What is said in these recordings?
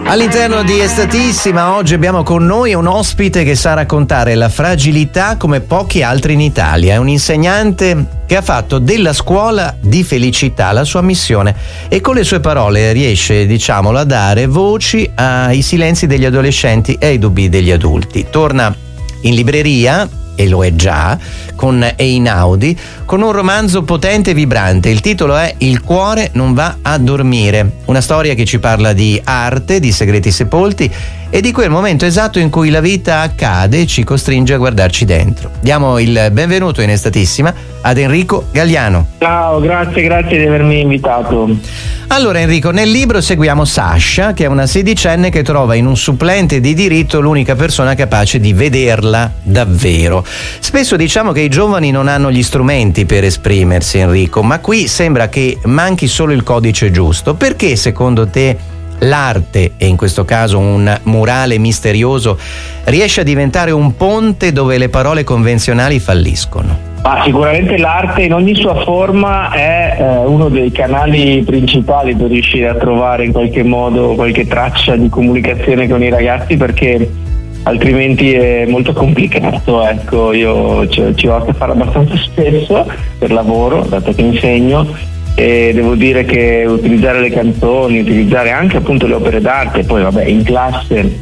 All'interno di Estatissima oggi abbiamo con noi un ospite che sa raccontare la fragilità come pochi altri in Italia. È un insegnante che ha fatto della scuola di felicità la sua missione e con le sue parole riesce, diciamolo, a dare voci ai silenzi degli adolescenti e ai dubbi degli adulti. Torna in libreria, e lo è già, con Einaudi, con un romanzo potente e vibrante. Il titolo è Il cuore non va a dormire, una storia che ci parla di arte, di segreti sepolti e di quel momento esatto in cui la vita accade e ci costringe a guardarci dentro. Diamo il benvenuto in Estatissima ad Enrico Galliano. Ciao, grazie di avermi invitato. Allora Enrico, nel libro seguiamo Sasha, che è una sedicenne che trova in un supplente di diritto l'unica persona capace di vederla davvero. Spesso diciamo che i giovani non hanno gli strumenti per esprimersi, Enrico, ma qui sembra che manchi solo il codice giusto. Perché secondo te l'arte, e in questo caso un murale misterioso, riesce a diventare un ponte dove le parole convenzionali falliscono? Sicuramente l'arte in ogni sua forma è uno dei canali principali per riuscire a trovare in qualche modo qualche traccia di comunicazione con i ragazzi, perché altrimenti è molto complicato. Ecco, io ci ho a che fare abbastanza spesso per lavoro, dato che insegno, e devo dire che utilizzare le canzoni, utilizzare anche appunto le opere d'arte, poi vabbè in classe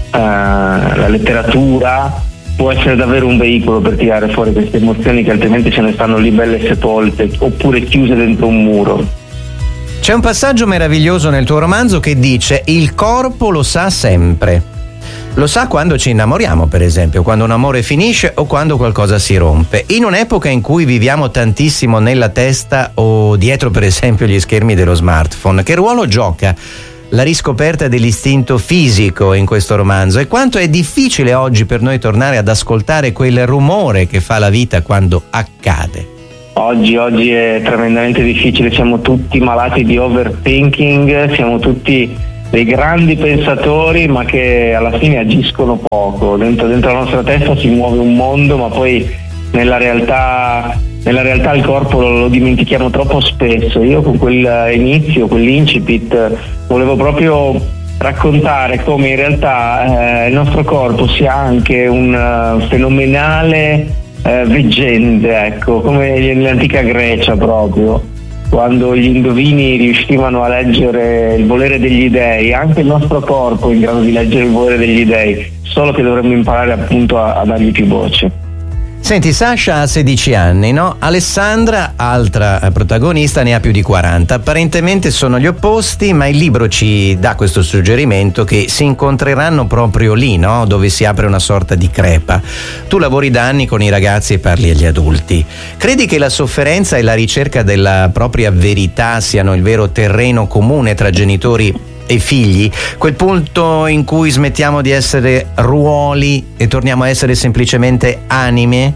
la letteratura può essere davvero un veicolo per tirare fuori queste emozioni che altrimenti ce ne stanno lì belle sepolte oppure chiuse dentro un muro. C'è un passaggio meraviglioso nel tuo romanzo che dice: il corpo lo sa sempre. Lo sa quando ci innamoriamo, per esempio, quando un amore finisce o quando qualcosa si rompe. In un'epoca in cui viviamo tantissimo nella testa o dietro, per esempio, gli schermi dello smartphone, che ruolo gioca la riscoperta dell'istinto fisico in questo romanzo, e quanto è difficile oggi per noi tornare ad ascoltare quel rumore che fa la vita quando accade? Oggi è tremendamente difficile, siamo tutti malati di overthinking, siamo tutti dei grandi pensatori ma che alla fine agiscono poco. Dentro la nostra testa si muove un mondo, ma poi nella realtà il corpo lo dimentichiamo troppo spesso. Io con quell'inizio, quell'incipit, volevo proprio raccontare come in realtà il nostro corpo sia anche un fenomenale veggente, ecco, come nell'antica Grecia proprio, quando gli indovini riuscivano a leggere il volere degli dei. Anche il nostro corpo è in grado di leggere il volere degli dei, solo che dovremmo imparare appunto a dargli più voce. Senti, Sasha ha 16 anni, no? Alessandra, altra protagonista, ne ha più di 40. Apparentemente sono gli opposti, ma il libro ci dà questo suggerimento che si incontreranno proprio lì, no? Dove si apre una sorta di crepa. Tu lavori da anni con i ragazzi e parli agli adulti. Credi che la sofferenza e la ricerca della propria verità siano il vero terreno comune tra genitori e figli? Quel punto in cui smettiamo di essere ruoli e torniamo a essere semplicemente anime?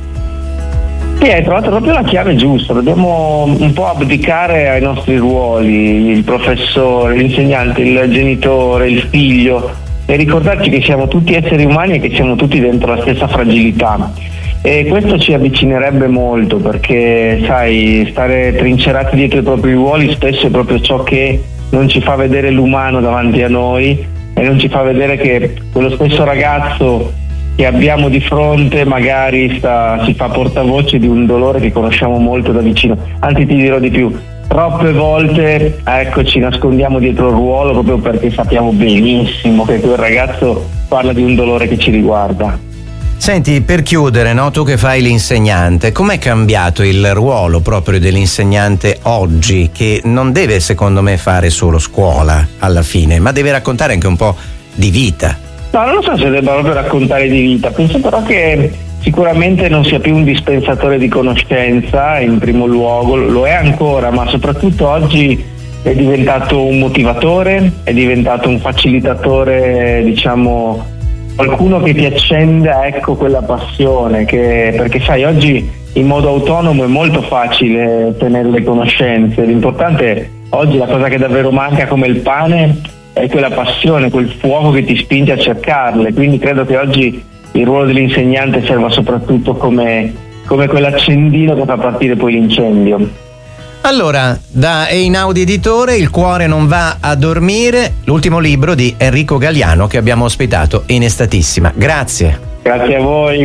Sì, hai trovato proprio la chiave giusta. Dobbiamo un po' abdicare ai nostri ruoli, il professore, l'insegnante, il genitore, il figlio, e ricordarci che siamo tutti esseri umani e che siamo tutti dentro la stessa fragilità. E questo ci avvicinerebbe molto, perché sai, stare trincerati dietro i propri ruoli spesso è proprio ciò che non ci fa vedere l'umano davanti a noi e non ci fa vedere che quello stesso ragazzo che abbiamo di fronte magari si fa portavoce di un dolore che conosciamo molto da vicino. Anzi, ti dirò di più, troppe volte ci nascondiamo dietro il ruolo proprio perché sappiamo benissimo che quel ragazzo parla di un dolore che ci riguarda. Senti, per chiudere, no, tu che fai l'insegnante, com'è cambiato il ruolo proprio dell'insegnante oggi, che non deve secondo me fare solo scuola alla fine, ma deve raccontare anche un po' di vita? No, non so se debba proprio raccontare di vita, penso però che sicuramente non sia più un dispensatore di conoscenza in primo luogo, lo è ancora, ma soprattutto oggi è diventato un motivatore, è diventato un facilitatore, diciamo, qualcuno che ti accenda, ecco, quella passione, perché sai, oggi in modo autonomo è molto facile ottenere le conoscenze. L'importante oggi, la cosa che davvero manca come il pane, è quella passione, quel fuoco che ti spinge a cercarle. Quindi credo che oggi il ruolo dell'insegnante serva soprattutto come quell'accendino che fa partire poi l'incendio. Allora, da Einaudi Editore, Il cuore non va a dormire, l'ultimo libro di Enrico Galliano che abbiamo ospitato in Estatissima. Grazie. Grazie a voi.